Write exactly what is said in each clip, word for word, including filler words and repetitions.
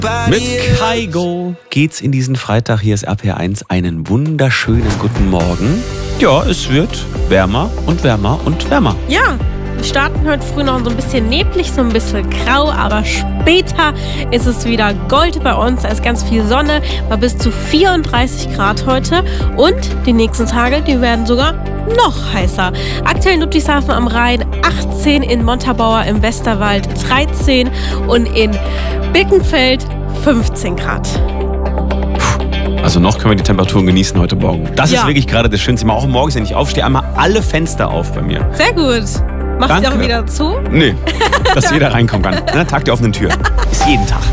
Mit Kygo geht's in diesen Freitag. Hier ist R P R eins. Einen wunderschönen guten Morgen. Ja, es wird wärmer und wärmer und wärmer. Ja, wir starten heute früh noch so ein bisschen neblig, so ein bisschen grau, aber später ist es wieder Gold bei uns. Da ist ganz viel Sonne, bei bis zu vierunddreißig Grad heute. Und die nächsten Tage, die werden sogar noch heißer. Aktuell in Ludwigshafen am Rhein achtzehn, in Montabaur im Westerwald dreizehn und in Birkenfeld fünfzehn Grad. Also noch können wir die Temperaturen genießen heute Morgen. Das Ja. ist wirklich gerade das Schönste. Mal auch morgens, wenn ich aufstehe, einmal alle Fenster auf bei mir. Sehr gut. Machst du Danke. auch wieder zu? Nee, dass jeder reinkommen kann. Ne? Tag der offenen Tür. Ist jeden Tag.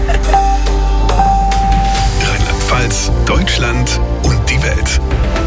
Rheinland-Pfalz, Deutschland und die Welt.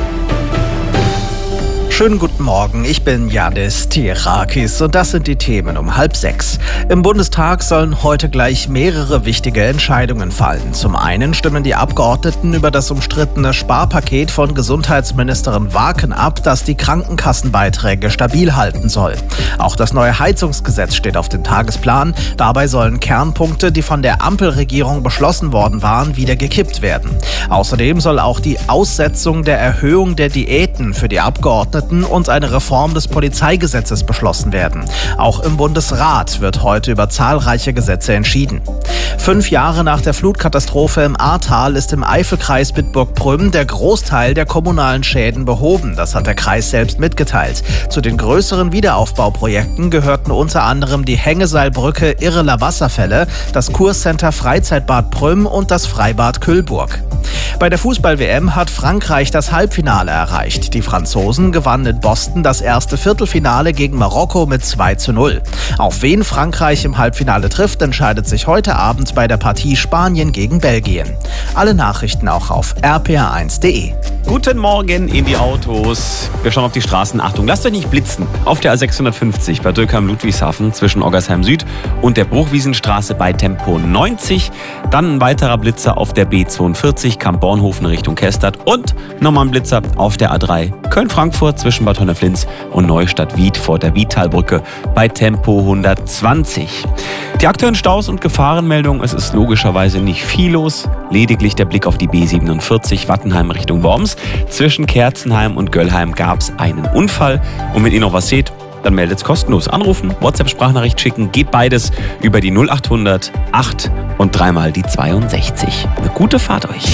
Schönen guten Morgen, ich bin Yannis Tirakis und das sind die Themen um halb sechs. Im Bundestag sollen heute gleich mehrere wichtige Entscheidungen fallen. Zum einen stimmen die Abgeordneten über das umstrittene Sparpaket von Gesundheitsministerin Waken ab, das die Krankenkassenbeiträge stabil halten soll. Auch das neue Heizungsgesetz steht auf dem Tagesplan. Dabei sollen Kernpunkte, die von der Ampelregierung beschlossen worden waren, wieder gekippt werden. Außerdem soll auch die Aussetzung der Erhöhung der Diäten für die Abgeordneten und eine Reform des Polizeigesetzes beschlossen werden. Auch im Bundesrat wird heute über zahlreiche Gesetze entschieden. Fünf Jahre nach der Flutkatastrophe im Ahrtal ist im Eifelkreis Bitburg-Prüm der Großteil der kommunalen Schäden behoben. Das hat der Kreis selbst mitgeteilt. Zu den größeren Wiederaufbauprojekten gehörten unter anderem die Hängeseilbrücke Irreler Wasserfälle, das Kurcenter Freizeitbad Prüm und das Freibad Kühlburg. Bei der Fußball-W M hat Frankreich das Halbfinale erreicht. Die Franzosen gewannen in Boston das erste Viertelfinale gegen Marokko mit zwei zu null. Auf wen Frankreich im Halbfinale trifft, entscheidet sich heute Abend bei der Partie Spanien gegen Belgien. Alle Nachrichten auch auf r p r eins punkt d e. Guten Morgen in die Autos. Wir schauen auf die Straßen. Achtung, lasst euch nicht blitzen. Auf der A sechshundertfünfzig bei Dürkheim-Ludwigshafen zwischen Oggersheim Süd und der Bruchwiesenstraße bei Tempo neunzig. Dann ein weiterer Blitzer auf der B zweiundvierzig Kamp-Bornhofen Richtung Kestadt. Und nochmal ein Blitzer auf der A drei Köln-Frankfurt zwischen Bad Honneflins und Neustadt-Wied vor der Wiedtalbrücke bei Tempo hundertzwanzig. Die aktuellen Staus und Gefahrenmeldungen, es ist logischerweise nicht viel los. Lediglich der Blick auf die B siebenundvierzig Wattenheim Richtung Worms. Zwischen Kerzenheim und Göllheim gab es einen Unfall. Und wenn ihr noch was seht, dann meldet es kostenlos. Anrufen, WhatsApp-Sprachnachricht schicken, geht beides über die null achthundert acht und dreimal die zweiundsechzig. Eine gute Fahrt euch.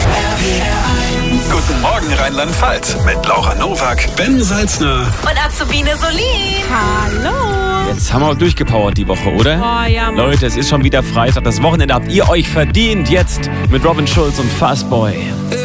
Guten Morgen Rheinland-Pfalz mit Laura Nowak, Ben Salzner. Und Azubine Solin. Hallo. Jetzt haben wir durchgepowert die Woche, oder? Oh ja, Mann. Leute, es ist schon wieder Freitag. Das Wochenende habt ihr euch verdient. Jetzt mit Robin Schulz und Fastboy.